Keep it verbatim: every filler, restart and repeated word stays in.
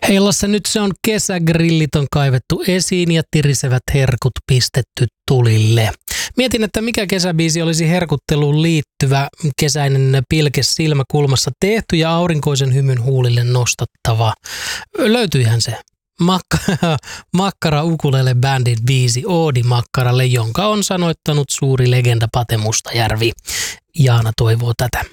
Hei Lasse, nyt se on kesägrillit on kaivettu esiin ja tirisevät herkut pistetty tulille. Mietin, että mikä kesäbiisi olisi herkutteluun liittyvä kesäinen pilke silmäkulmassa tehty ja aurinkoisen hymyn huulille nostattava. Löytyihän se. Makka- Makkara Ukulele Bandin biisi Oodi Makkaralle, jonka on sanoittanut suuri legenda Pate Mustajärvi. Jaana toivoo tätä.